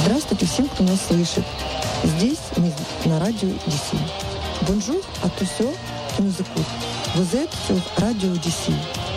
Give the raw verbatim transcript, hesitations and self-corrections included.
Здравствуйте всем, кто нас слышит. Здесь мы на радио ди си. Bonjour à tous ceux qui nous écoutent. Vous êtes sur Radio ди си.